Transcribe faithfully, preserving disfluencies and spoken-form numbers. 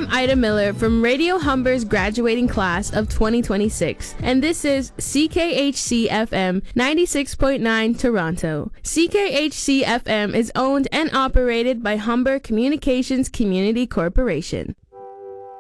I'm Ida Miller from Radio Humber's graduating class of twenty twenty-six, and this is C K H C F M ninety-six point nine Toronto. C K H C F M is owned and operated by Humber Communications Community Corporation.